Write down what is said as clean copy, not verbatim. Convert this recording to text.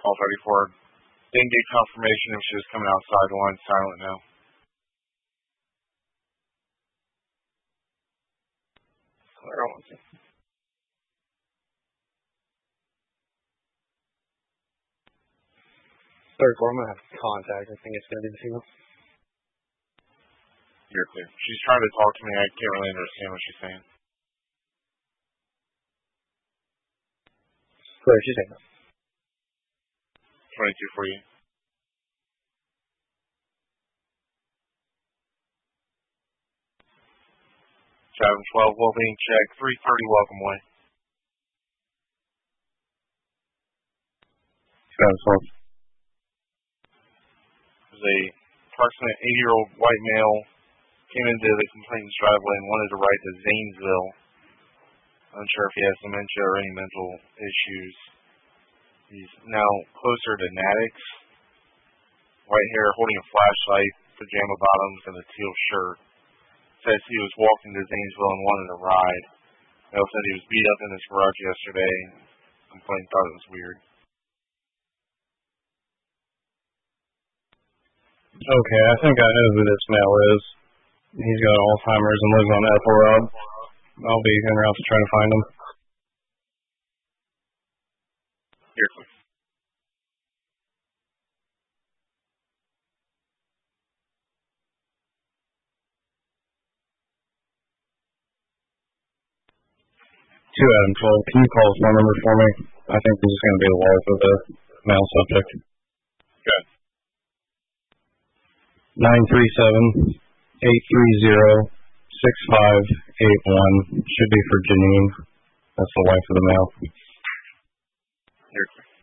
call 34. Didn't get confirmation if she was coming outside. The line's silent now. Third floor, I'm going to have contact. I think it's going to be the female. You're clear. She's trying to talk to me. I can't really understand what she's saying. Clear, she's saying. 22 for you. Cabin 12, well-being check. 330, welcome away. Cabin 12. There's a approximate 80-year-old white male came into the complainant's driveway and wanted to ride to Zanesville. Unsure if he has dementia or any mental issues. He's now closer to Natix. White hair, holding a flashlight, pajama bottoms, and a teal shirt. Says he was walking to Zanesville and wanted to ride. They also said he was beat up in his garage yesterday. Complainant thought it was weird. Okay, I think I know who this male is. He's got Alzheimer's and lives on Ethel Road. I'll be en route to try to find him. Here, quick. Two Adam 12. Can you call his phone number for me? I think this is going to be the wife of the male subject. Okay. 937-830-6581. Should be for Janine. That's the wife of the male. Here, quick.